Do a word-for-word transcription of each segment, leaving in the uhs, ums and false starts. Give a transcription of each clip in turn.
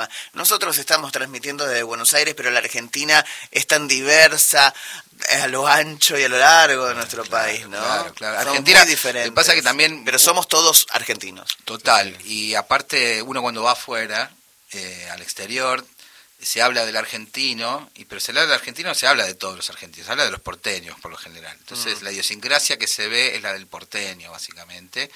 Argentina. Nosotros estamos transmitiendo desde Buenos Aires, pero la Argentina es tan diversa a lo ancho y a lo largo de nuestro claro, país, ¿no? Claro, claro. Somos Argentina, muy diferentes. lo que pasa que también, pero somos todos argentinos. Total, y aparte uno cuando va afuera, eh, al exterior, se habla del argentino, y pero se habla del argentino, se habla de todos los argentinos, se habla de los porteños por lo general. Entonces mm. la idiosincrasia que se ve es la del porteño, básicamente.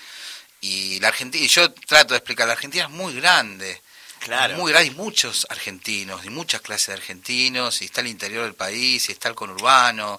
Y la Argentina, y yo trato de explicar, la Argentina es muy grande. Claro. Muy grande, hay muchos argentinos, y muchas clases de argentinos, y está el interior del país, y está el conurbano,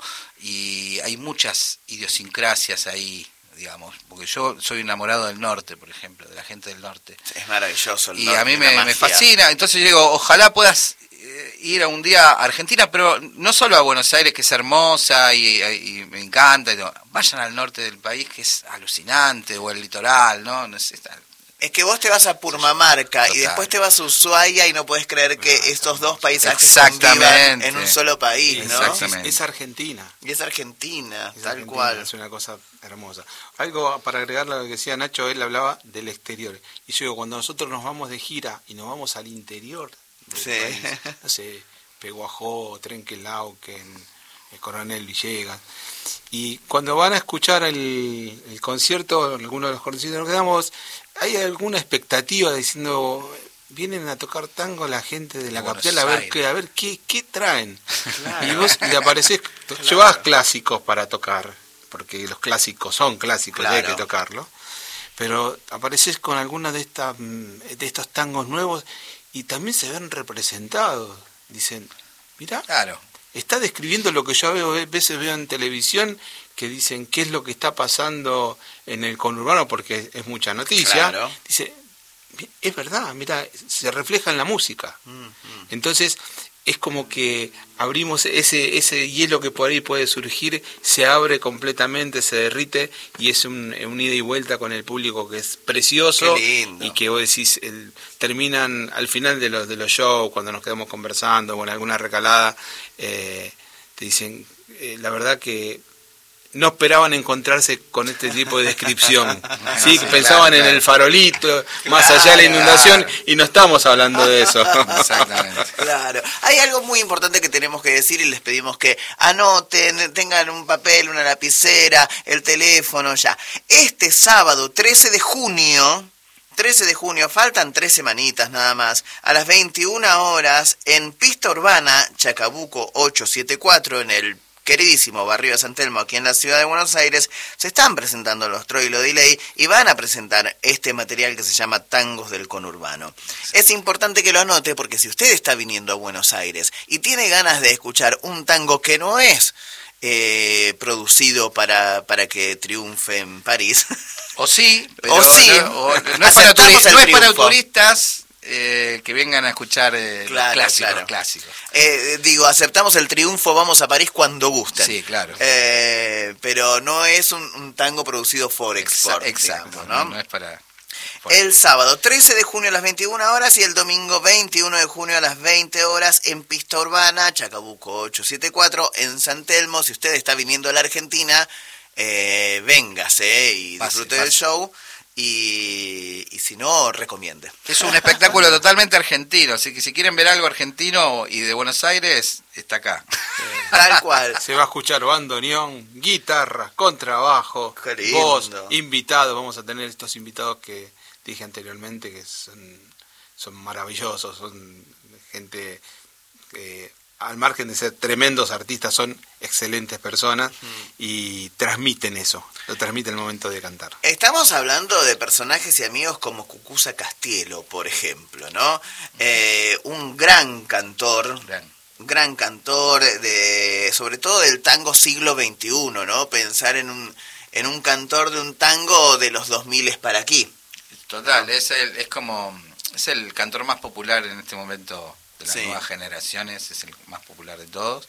y hay muchas idiosincrasias ahí, digamos, porque yo soy enamorado del norte, por ejemplo, de la gente del norte. Es maravilloso el y norte. Y a mí me, me fascina, entonces yo digo, ojalá puedas eh, ir a un día a Argentina, pero no solo a Buenos Aires, que es hermosa y, y me encanta, y no, vayan al norte del país, que es alucinante, o el litoral, ¿no? No sé, está... Es que vos te vas a Purmamarca Total. Y después te vas a Ushuaia y no podés creer que no, estos dos paisajes convivan en un solo país, ¿no? Exactamente. Es Argentina. Y es Argentina, es tal Argentina, cual. Es una cosa hermosa. Algo para agregarle a lo que decía Nacho, él hablaba del exterior. Y yo digo, cuando nosotros nos vamos de gira y nos vamos al interior del sí. país, no sé, Peguajó, Trenquelauquen, el Coronel Villegas, y cuando van a escuchar el, el concierto, algunos de los conciertos nos quedamos, hay alguna expectativa diciendo, vienen a tocar tango la gente de la de capital, a ver qué, a ver qué, qué traen. Claro. Y vos le aparecés, claro. Llevás clásicos para tocar, porque los clásicos son clásicos, claro. Y hay que tocarlos, pero apareces con alguna de estas de estos tangos nuevos y también se ven representados. Dicen, mirá, claro. Está describiendo lo que yo veo, a veces veo en televisión, que dicen qué es lo que está pasando en el conurbano, porque es mucha noticia. Claro. Dice, es verdad, mira, se refleja en la música. Mm, mm. Entonces, es como que abrimos ese ese hielo que por ahí puede surgir, se abre completamente, se derrite, y es un, un ida y vuelta con el público que es precioso. Qué lindo. Y que vos decís, el, terminan al final de los de los shows, cuando nos quedamos conversando o en alguna recalada, eh, te dicen, eh, la verdad que no esperaban encontrarse con este tipo de descripción. Sí, sí, pensaban claro, en claro. el farolito, claro, más allá de la inundación, claro. Y no estamos hablando de eso. Exactamente. Claro. Hay algo muy importante que tenemos que decir y les pedimos que anoten, tengan un papel, una lapicera, el teléfono ya. Este sábado, trece de junio, trece de junio, faltan tres semanitas nada más, a las veintiuna horas, en Pista Urbana, Chacabuco ochocientos setenta y cuatro, en el queridísimo barrio de San Telmo, aquí en la ciudad de Buenos Aires, se están presentando los Troilo Delay y van a presentar este material que se llama Tangos del Conurbano. Es importante que lo anote porque si usted está viniendo a Buenos Aires y tiene ganas de escuchar un tango que no es eh, producido para, para que triunfe en París... O sí, pero o sí. no, o, no, es, para turi- no es para turistas... Eh, que vengan a escuchar eh, claro, los clásicos, claro. clásicos. Eh, digo, aceptamos el triunfo, vamos a París cuando gusten. Sí, claro. Eh, pero no es un, un tango producido for export. Exacto, digamos, ¿no? ¿no? No es para... El sábado trece de junio a las veintiuna horas y el domingo veintiuno de junio a las veinte horas en Pista Urbana, Chacabuco ochocientos setenta y cuatro, en San Telmo. Si usted está viniendo a la Argentina, eh, véngase y pase, disfrute pase. del show. Y, y si no, recomiende. Es un espectáculo totalmente argentino, así que si quieren ver algo argentino y de Buenos Aires, está acá. Tal cual. Se va a escuchar bandoneón, guitarra, contrabajo, voz, invitados. Vamos a tener estos invitados que dije anteriormente, que son, son maravillosos, son gente que, al margen de ser tremendos artistas, son excelentes personas mm. y transmiten eso, lo transmiten el momento de cantar. Estamos hablando de personajes y amigos como Cucuza Castielo, por ejemplo, ¿no? Eh, un gran cantor, gran. gran cantor, de sobre todo del tango siglo veintiuno, ¿no? Pensar en un en un cantor de un tango de los dos mil para aquí. Total, ¿no? es, el, es como, es el cantor más popular en este momento de las sí. nuevas generaciones, es el más popular de todos,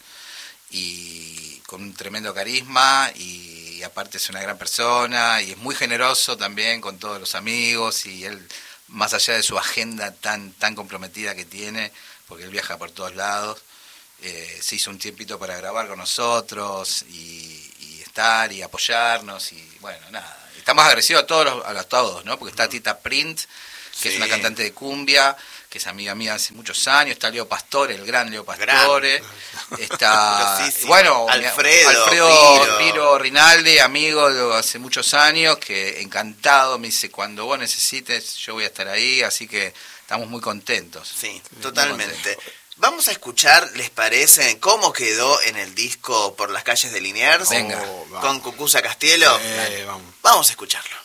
y con un tremendo carisma, y aparte es una gran persona, y es muy generoso también con todos los amigos, y él, más allá de su agenda tan, tan comprometida que tiene, porque él viaja por todos lados, eh, se hizo un tiempito para grabar con nosotros, y, y estar, y apoyarnos, y bueno, nada. Estamos agradecidos a todos, los, a todos, ¿no? Porque está Tita Print, que sí. es una cantante de cumbia, que es amiga mía hace muchos años, está Leo Pastore, el gran Leo Pastore, gran. Está, sí, sí. bueno, Alfredo, Alfredo Piro. Piro Rinaldi, amigo de hace muchos años, que encantado, me dice, cuando vos necesites, yo voy a estar ahí, así que estamos muy contentos. Sí, totalmente. Vamos a escuchar, ¿les parece, cómo quedó en el disco Por las calles de Liniers? Venga. Con Cucuza Castielo. Eh, vamos. Vamos a escucharlo.